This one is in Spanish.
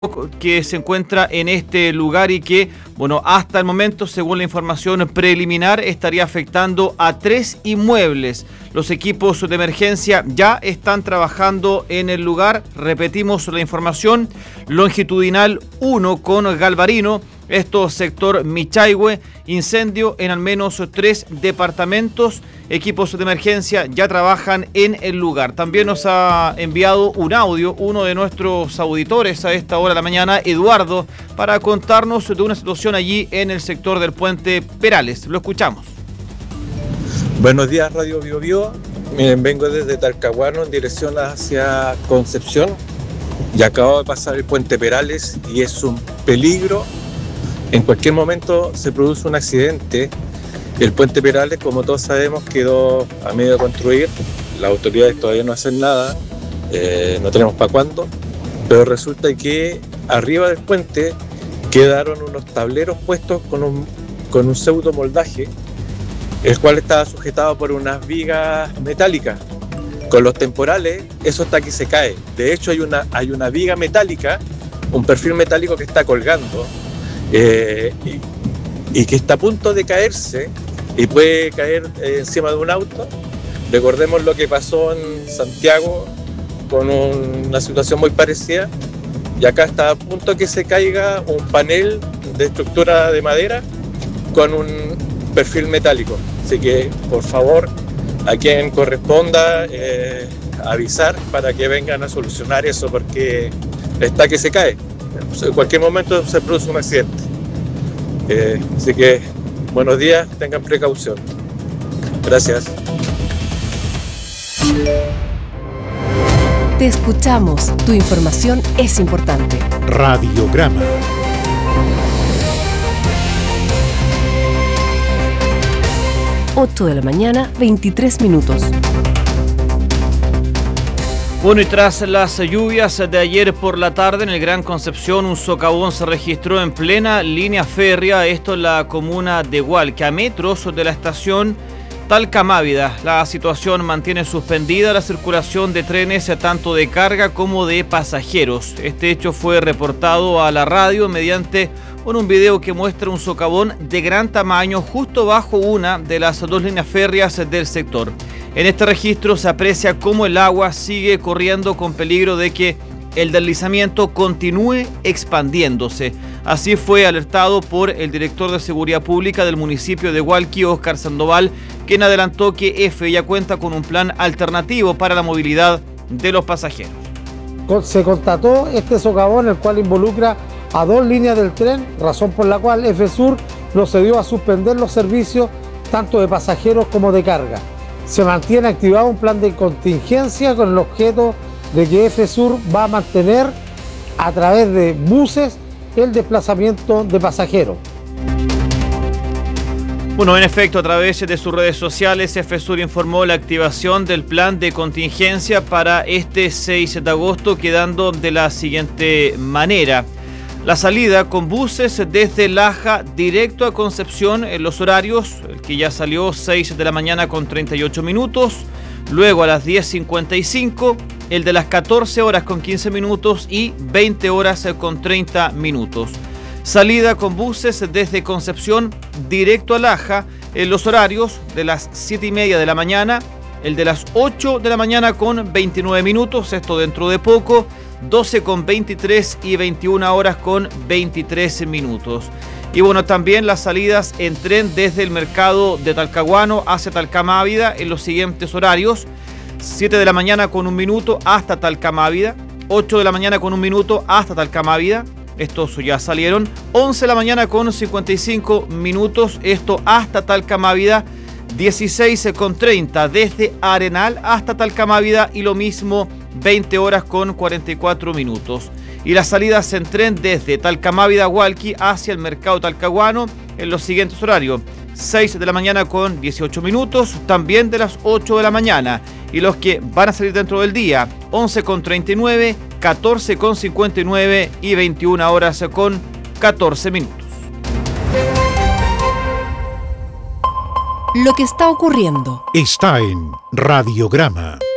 que se encuentra en este lugar y que, hasta el momento, según la información preliminar, estaría afectando a 3 inmuebles. Los equipos de emergencia ya están trabajando en el lugar. Repetimos la información: longitudinal 1 con Galvarino, esto sector Michaihue, incendio en al menos 3 departamentos. Equipos de emergencia ya trabajan en el lugar. También nos ha enviado un audio uno de nuestros auditores a esta hora de la mañana, Eduardo, para contarnos de una situación allí en el sector del puente Perales. Lo escuchamos. Buenos días, Radio Bio Bio. Miren, vengo desde Talcahuano en dirección hacia Concepción y acabo de pasar el puente Perales y es un peligro. En cualquier momento se produce un accidente. El puente Perales, como todos sabemos, quedó a medio de construir. Las autoridades todavía no hacen nada, no tenemos para cuándo, pero resulta que arriba del puente quedaron unos tableros puestos con un pseudo moldaje, el cual estaba sujetado por unas vigas metálicas. Con los temporales, eso está que se cae. De hecho, hay una viga metálica, un perfil metálico que está colgando y que está a punto de caerse y puede caer encima de un auto. Recordemos lo que pasó en Santiago con una situación muy parecida, y acá está a punto que se caiga un panel de estructura de madera con un perfil metálico. Así que, por favor, a quien corresponda avisar para que vengan a solucionar eso, porque está que se cae. En cualquier momento se produce un accidente. Así que, buenos días, tengan precaución. Gracias. Te escuchamos. Tu información es importante. Radiograma. Ocho de la mañana, 23 minutos. Y tras las lluvias de ayer por la tarde en el Gran Concepción, un socavón se registró en plena línea férrea, esto en la comuna de Hualqui, a metros de la estación Talca-Mávida. La situación mantiene suspendida la circulación de trenes tanto de carga como de pasajeros. Este hecho fue reportado a la radio mediante un video que muestra un socavón de gran tamaño justo bajo una de las 2 líneas férreas del sector. En este registro se aprecia cómo el agua sigue corriendo con peligro de que el deslizamiento continúe expandiéndose. Así fue alertado por el director de Seguridad Pública del municipio de Hualqui, Óscar Sandoval, quien adelantó que EFE ya cuenta con un plan alternativo para la movilidad de los pasajeros. Se constató este socavón, el cual involucra a 2 líneas del tren, razón por la cual EFESUR procedió a suspender los servicios tanto de pasajeros como de carga. Se mantiene activado un plan de contingencia con el objeto de que EFESUR va a mantener a través de buses el desplazamiento de pasajeros. En efecto, a través de sus redes sociales, EFESUR informó la activación del plan de contingencia para este 6 de agosto, quedando de la siguiente manera. La salida con buses desde Laja directo a Concepción en los horarios, el que ya salió 6 de la mañana con 38 minutos, luego a las 10:55, el de las 14 horas con 15 minutos y 20 horas con 30 minutos. Salida con buses desde Concepción directo a Laja en los horarios de las 7:30 de la mañana, el de las 8 de la mañana con 29 minutos, esto dentro de poco, 12 con 23 y 21 horas con 23 minutos. Y también las salidas en tren desde el mercado de Talcahuano hacia Talca-Mávida en los siguientes horarios: 7 de la mañana con 1 minuto hasta Talca-Mávida, 8 de la mañana con 1 minuto hasta Talca-Mávida, estos ya salieron, 11 de la mañana con 55 minutos, esto hasta Talca-Mávida, 16 con 30 desde Arenal hasta Talca-Mávida y lo mismo 20 horas con 44 minutos. Y las salidas en tren desde Talca-Mávida Hualqui hacia el mercado Talcahuano en los siguientes horarios: 6 de la mañana con 18 minutos, también de las 8 de la mañana. Y los que van a salir dentro del día: 11 con 39, 14 con 59 y 21 horas con 14 minutos. Lo que está ocurriendo está en Radiograma.